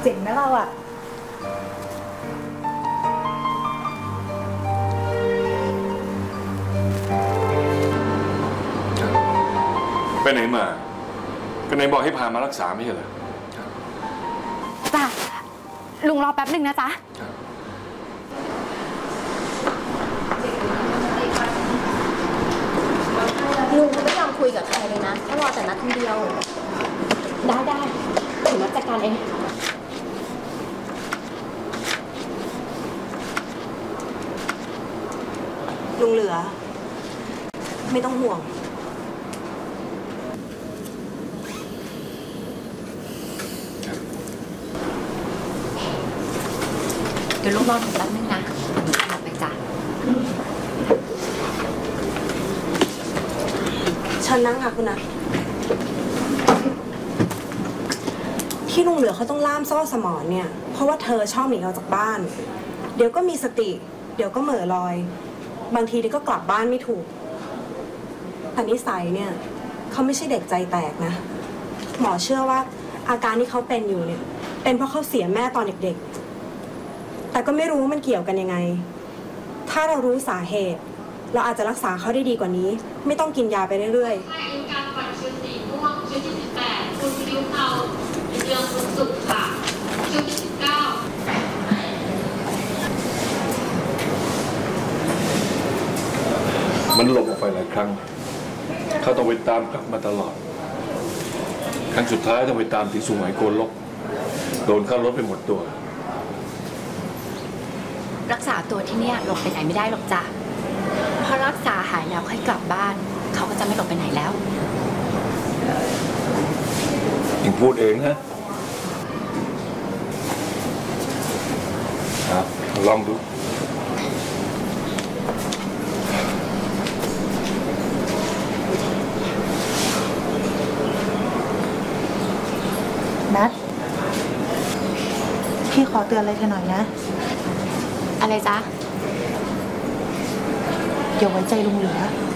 เจ๋งนะเราอะไปไหนมาก็ไหนบอกให้พามารักษาไม่ใช่เหรอจ้ะลุงรอแป๊บหนึ่งนะจ๊ะลุงก็ไม่ยอมคุยกับใครเลยนะก็รอแต่นัดคนเดียวได้ถึงนัดจัดการเองลุงเหลือไม่ต้องห่วงเดี๋ยวลุงรอถึงแป๊บนึงนะกลับไปจ้ะเชิญนั่งค่ะคุณนะที่ลุงเหลือเขาต้องล่ามโซ่สมองเนี่ยเพราะว่าเธอชอบหนีออกจากบ้านเดี๋ยวก็มีสติเดี๋ยวก็เหม่อลอยบางทีเดี๋ยวก็กลับบ้านไม่ถูกแต่นิสัยเนี่ยเขาไม่ใช่เด็กใจแตกนะหมอเชื่อว่าอาการที่เขาเป็นอยู่เนี่ยเป็นเพราะเขาเสียแม่ตอนเด็กๆแต่ก็ไม่รู้ว่ามันเกี่ยวกันยังไงถ้าเรารู้สาเหตุเราอาจจะรักษาเขาได้ดีกว่านี้ไม่ต้องกินยาไปเรื่อยๆการปล่อยชุดสีม่วงชุดที่18คุณคิ้วเทาเรืองคุณสุขค่ะชุดที่19 มันหลบออกไปหลายครั้งเขาต้องไปตามกลับมาตลอดครั้งสุดท้ายต้องไปตามถึงสุไหงโกลกโดนเข้ารถไปหมดตัวรักษาตัวที่เนี่ยหลบไปไหนไม่ได้หรอกจ้ะพอรักษาหายแล้วค่อยกลับบ้านเขาก็จะไม่หลบไปไหนแล้วยิงพูดเองนะลองดูนัดพี่ขอเตือนอะไรเธอหน่อยนะอะไรจ๊ะอย่าไว้ใจลุงเหลือ